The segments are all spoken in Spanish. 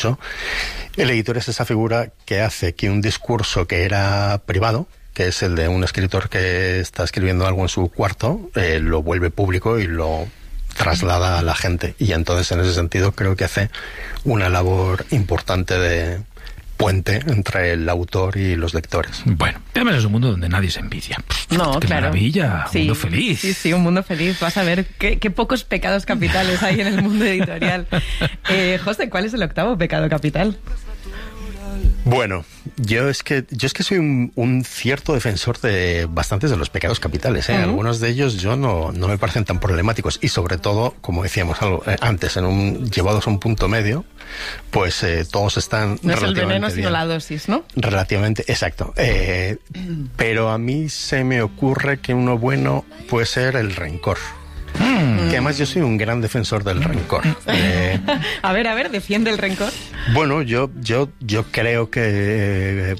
El editor es esa figura que hace que un discurso que era privado, que es el de un escritor que está escribiendo algo en su cuarto, lo vuelve público y lo traslada a la gente. Y entonces, en ese sentido, creo que hace una labor importante de puente entre el autor y los lectores. Bueno, además es un mundo donde nadie se envidia. No, ¡Qué claro. maravilla! Sí, Un mundo feliz. Sí, un mundo feliz. Vas a ver qué pocos pecados capitales hay en el mundo editorial. José, ¿cuál es el octavo pecado capital? Bueno, yo es que soy un cierto defensor de bastantes de los pecados capitales, ¿eh? Algunos de ellos yo no me parecen tan problemáticos, y sobre todo, como decíamos antes, llevados a un punto medio, pues todos están no es el veneno, bien. sino la dosis, ¿no? Relativamente, exacto. Pero a mí se me ocurre que uno bueno puede ser el rencor. Que además yo soy un gran defensor del rencor. A ver, defiende el rencor. Bueno, yo creo que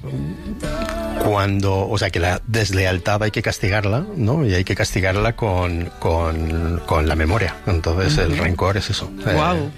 que la deslealtad hay que castigarla, ¿no? Y hay que castigarla con la memoria. Entonces el rencor es eso. Wow.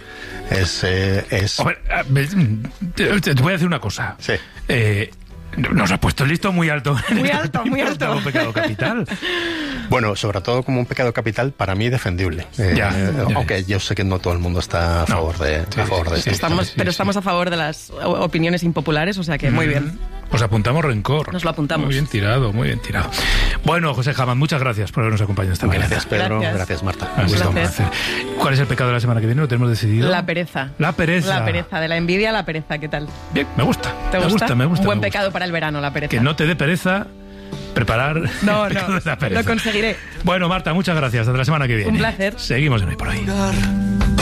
A ver, te voy a decir una cosa. Sí. Nos has puesto el listón muy alto. Muy alto. Un pecado capital. Bueno, sobre todo como un pecado capital, para mí defendible. Aunque yo sé que no todo el mundo está a favor de esto. Estamos a favor de las opiniones impopulares, o sea que muy bien. Pues apuntamos rencor. Nos lo apuntamos. Muy bien tirado. Bueno, José Jamán, muchas gracias por habernos acompañado esta mañana. Gracias, Pedro. Gracias, Marta. Ha sido un placer. ¿Cuál es el pecado de la semana que viene? ¿Lo tenemos decidido? La pereza. La pereza. La pereza, de la envidia a la pereza, ¿qué tal? Bien, me gusta. ¿Te gusta? Me gusta. Un buen pecado para el verano, la pereza. Que no te dé pereza preparar No, el pecado de la pereza. lo conseguiré. Bueno, Marta, muchas gracias. Hasta la semana que viene. Un placer. Seguimos en Hoy por Hoy.